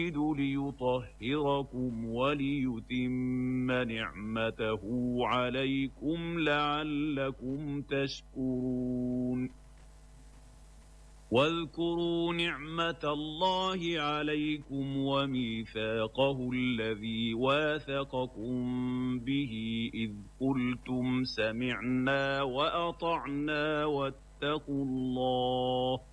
ليطهركم وليتم نعمته عليكم لعلكم تشكرون واذكروا نعمة الله عليكم وميثاقه الذي واثقكم به إذ قلتم سمعنا وأطعنا واتقوا الله